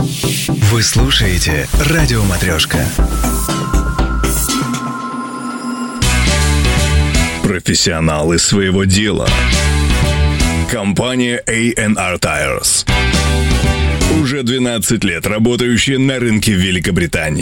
Вы слушаете «Радио Матрешка». Профессионалы своего дела. Компания A&R Tires. Уже 12 лет работающая на рынке Великобритании.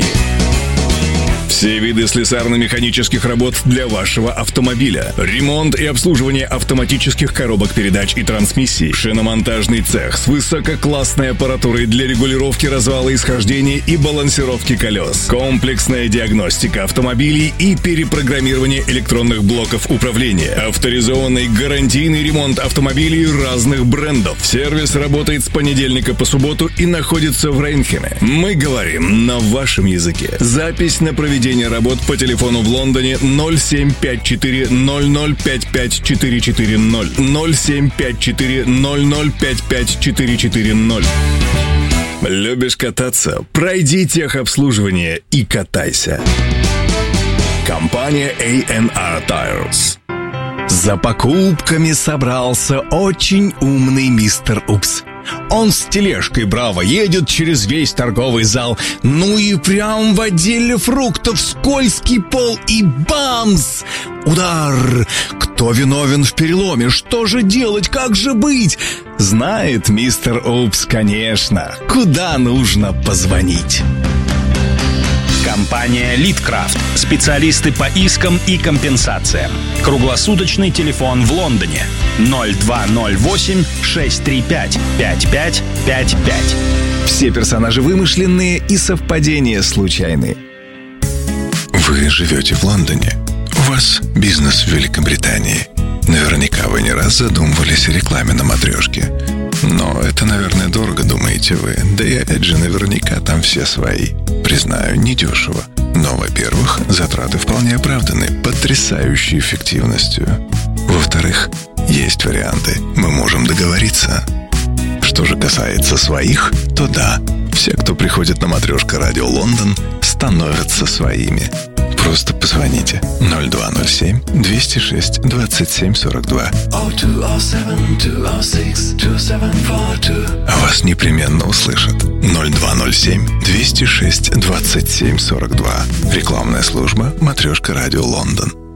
Все виды слесарно-механических работ для вашего автомобиля. Ремонт и обслуживание автоматических коробок передач и трансмиссий. Шиномонтажный цех с высококлассной аппаратурой для регулировки развала исхождения и балансировки колес. Комплексная диагностика автомобилей и перепрограммирование электронных блоков управления. Авторизованный гарантийный ремонт автомобилей разных брендов. Сервис работает с понедельника по субботу и находится в Рейнхеме. Мы говорим на вашем языке. Запись на проведение работ по телефону в Лондоне 0754 0055 440 0754 0055 440. Любишь кататься? Пройди техобслуживание и катайся. Компания A&R Tires. За покупками собрался очень умный мистер Упс. Он с тележкой браво едет через весь торговый зал. Ну и прям в отделе фруктов скользкий пол и бамс! Удар! Кто виновен в переломе? Что же делать? Как же быть? Знает мистер Упс, конечно, куда нужно позвонить. Компания Литкрафт. Специалисты по искам и компенсациям. Круглосуточный телефон в Лондоне 0208 635 5555. Все персонажи вымышленные и совпадения случайные. Вы живете в Лондоне. У вас бизнес в Великобритании. Наверняка вы не раз задумывались о рекламе на матрешке. Но это, наверное, дорого, думаете вы. Да и опять же, наверняка там все свои. Признаю, недешево. Но, во-первых, затраты вполне оправданы, потрясающей эффективностью. Во-вторых, есть варианты. Мы можем договориться. Что же касается своих, то да, все, кто приходит на матрешка Радио Лондон, становятся своими. Просто позвоните 0207 206 27 42. А вас непременно услышат. 0207 206 27 42. Рекламная служба «Матрешка Радио Лондон».